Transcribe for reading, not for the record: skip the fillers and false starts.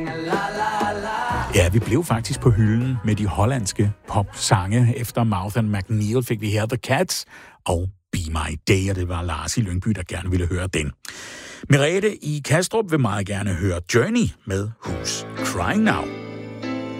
Ja, vi blev faktisk på hylden med de hollandske popsange. Efter Mouth and McNeil fik vi her The Cats og Be My Day, og det var Lars i Lyngby, der gerne ville høre den. Merete i Kastrup vil meget gerne høre Journey med Who's Crying Now.